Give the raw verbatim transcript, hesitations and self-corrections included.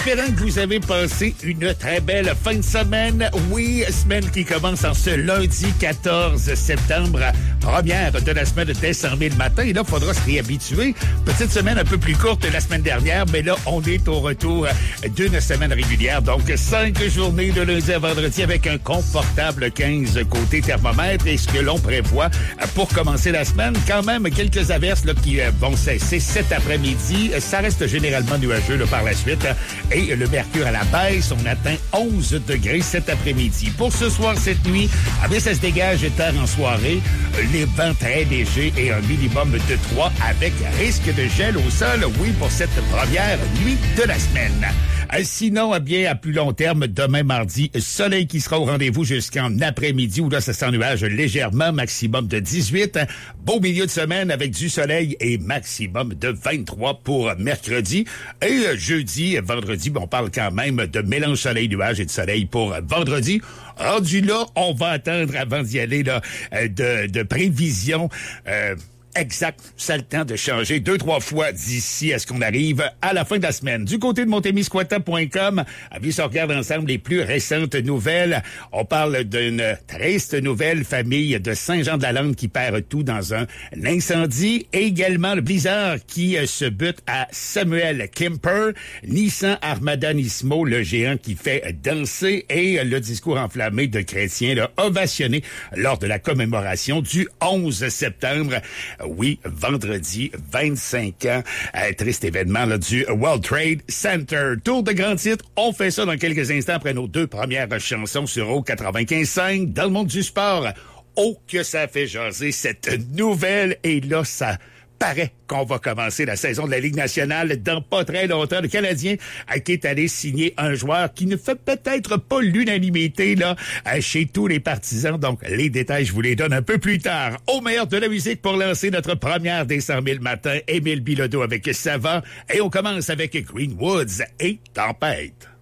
espérant que vous avez passé une très belle fin de semaine. Oui, semaine qui commence en ce lundi quatorze septembre, première de la semaine dès cent mille matin. Et là, il faudra se réhabituer. Petite semaine un peu plus courte la semaine dernière, mais là, on est au retour d'une semaine régulière. Donc, cinq journées de lundi à vendredi avec un confortable quinze côté thermomètre. Et ce que l'on prévoit pour commencer la semaine, quand même quelques averses là, qui vont cesser cet après-midi. Ça reste généralement nuageux là, par la suite. Et le mercure à la baisse, on atteint onze degrés cet après-midi. Pour ce soir, cette nuit, ah bien, ça se dégage tard en soirée. Les vents très légers et un minimum de trois avec risque de gel au sol, oui, pour cette première nuit de la semaine. Sinon, eh bien, à plus long terme, demain mardi, soleil qui sera au rendez-vous jusqu'en après-midi, où là, ça s'ennuage légèrement, maximum de dix-huit. Beau milieu de semaine avec du soleil et maximum de vingt-trois pour mercredi. Et jeudi, vendredi, on parle quand même de mélange soleil-nuage et de soleil pour vendredi. Rendu là, on va attendre avant d'y aller là, de, de prévision euh, exact, ça a le temps de changer deux, trois fois d'ici à ce qu'on arrive à la fin de la semaine. Du côté de montemisquata point com, on regarde ensemble les plus récentes nouvelles. On parle d'une triste nouvelle, famille de Saint-Jean-de-la-Lande qui perd tout dans un incendie. Et également le blizzard qui se bute à Samuel Kemper, Nissan Armada Nismo, le géant qui fait danser, et le discours enflammé de chrétiens là, ovationné lors de la commémoration du onze septembre. Oui, vendredi, vingt-cinq ans, euh, triste événement là, du World Trade Center. Tour de grand titre, on fait ça dans quelques instants après nos deux premières chansons sur O quatre-vingt-quinze cinq. Dans le monde du sport, oh que ça fait jaser cette nouvelle, et là, ça paraît qu'on va commencer la saison de la Ligue nationale dans pas très longtemps. Le Canadien euh, qui est allé signer un joueur qui ne fait peut-être pas l'unanimité là euh, chez tous les partisans. Donc, les détails, je vous les donne un peu plus tard. Au meilleur de la musique pour lancer notre première des cent mille matins, Émile Bilodeau avec Savant. Et on commence avec Greenwoods et Tempête.